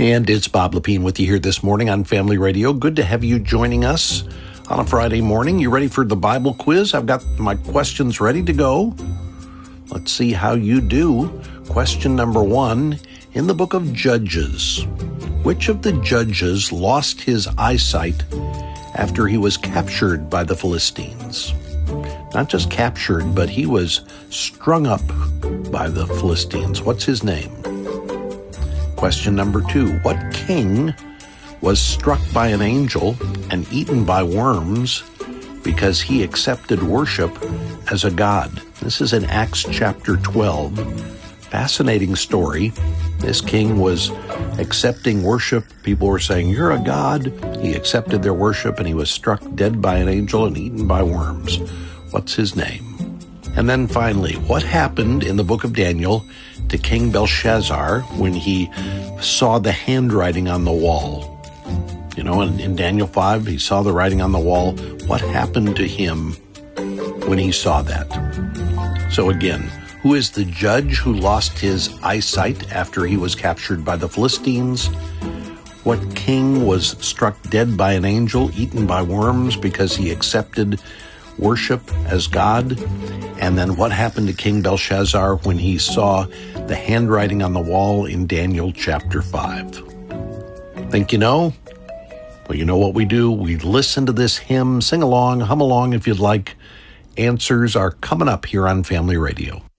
And it's Bob Lepine with you here this morning on Family Radio. Good to have you joining us on a Friday morning. You ready for the Bible quiz? I've got my questions ready to go. Let's see how you do. Question number 1, in the book of Judges, which of the judges lost his eyesight after he was captured by the Philistines? Not just captured, but he was strung up by the Philistines. What's his name? Question number 2, what king was struck by an angel and eaten by worms because he accepted worship as a god? This is in Acts chapter 12. Fascinating story. This king was accepting worship. People were saying, "You're a god." He accepted their worship and he was struck dead by an angel and eaten by worms. What's his name? And then finally, what happened in the book of Daniel to King Belshazzar when he saw the handwriting on the wall? You know, in Daniel 5, he saw the writing on the wall. What happened to him when he saw that? So again, who is the judge who lost his eyesight after he was captured by the Philistines? What king was struck dead by an angel, eaten by worms because he accepted worship as God? And then what happened to King Belshazzar when he saw the handwriting on the wall in Daniel chapter 5? Think you know? Well, you know what we do. We listen to this hymn, sing along, hum along if you'd like. Answers are coming up here on Family Radio.